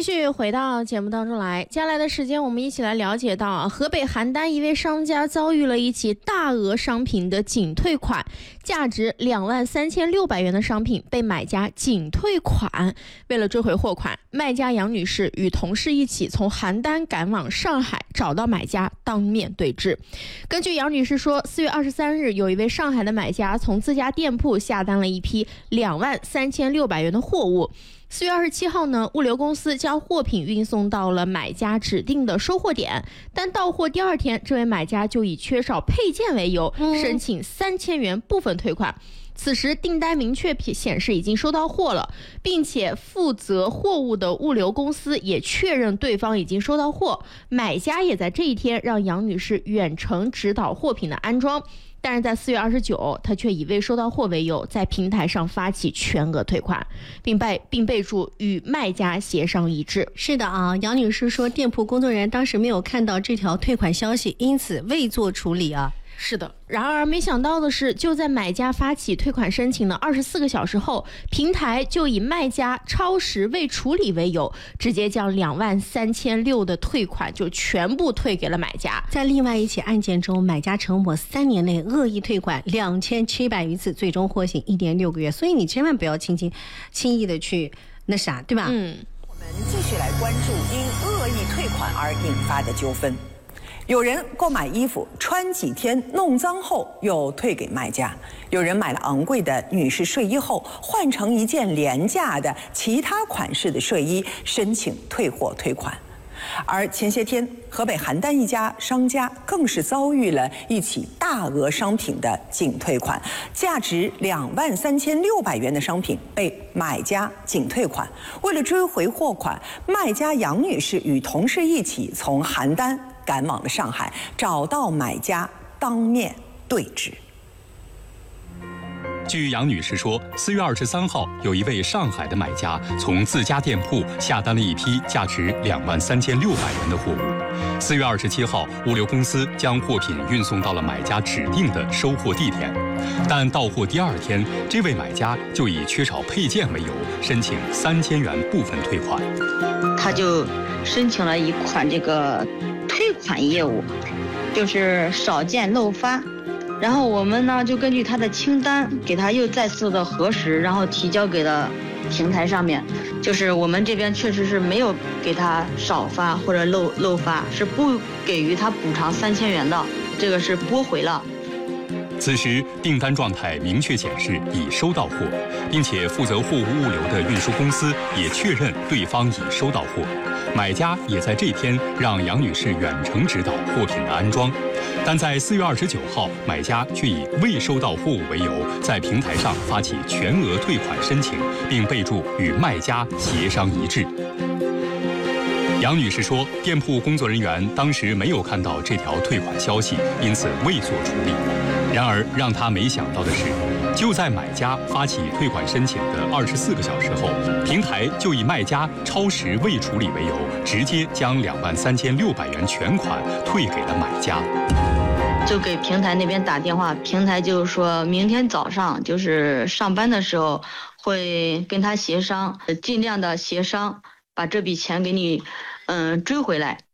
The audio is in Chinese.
续回到节目当中来，接下来的时间我们一起来了解到河北邯郸一位商家遭遇了一起大额商品的仅退款，价值23600元的商品被买家仅退款。为了追回货款，卖家杨女士与同事一起从邯郸赶往上海，找到买家当面对质。根据杨女士说，4月23日有一位上海的买家从自家店铺下单了一批23600元的货物。4月27号呢，物流公司将货品运送到了买家指定的收货点，但到货第2天，这位买家就以缺少配件为由，申请3000元部分退款。此时订单明确显示已经收到货了，并且负责货物的物流公司也确认对方已经收到货，买家也在这一天让杨女士远程指导货品的安装。但是在4月29，他却以未收到货为由，在平台上发起全额退款，并备注与卖家协商一致。 是的啊，杨女士说，店铺工作人员当时没有看到这条退款消息，因此未做处理啊。 是的，然而没想到的是，就在买家发起退款申请的24个小时后，平台就以卖家超时未处理为由，直接将23600的退款就全部退给了买家。 在另外一起案件中，买家承诺3年内恶意退款2700余次，最终获刑1年6个月。所以你千万不要轻易的去那啥，对吧？ 我们继续来关注因恶意退款而引发的纠纷。有人购买衣服穿几天弄脏后又退给卖家，有人买了昂贵的女士睡衣后换成一件廉价的其他款式的睡衣申请退货退款。而前些天，河北邯郸一家商家更是遭遇了一起大额商品的仅退款，价值23600元的商品被买家仅退款。为了追回货款，卖家杨女士与同事一起从邯郸赶往了上海，找到买家当面对质。 据杨女士说，4月23号，有一位上海的买家从自家店铺下单了一批价值23600元的货物。4月27号，物流公司将货品运送到了买家指定的收货地点，但到货第2天，这位买家就以缺少配件为由，申请3000元部分退款。 他就申请了一款这个退款业务，就是少件漏发。然后我们呢就根据他的清单给他又再次的核实，然后提交给了平台上面。就是我们这边确实是没有给他少发或者漏发，是不给予他补偿3000元的，这个是拨回了。 此时订单状态明确显示已收到货，并且负责货物物流的运输公司也确认对方已收到货。买家也在这天让杨女士远程指导货品的安装，但在4月29号，买家却以未收到货物为由，在平台上发起全额退款申请，并备注与卖家协商一致。杨女士说，店铺工作人员当时没有看到这条退款消息，因此未做处理。然而让她没想到的是，就在买家发起退款申请的24个小时后，平台就以卖家超时未处理为由，直接将23600元全款退给了买家。 就给平台那边打电话，平台就说明天早上就是上班的时候会跟他协商，尽量的协商把这笔钱给你追回来。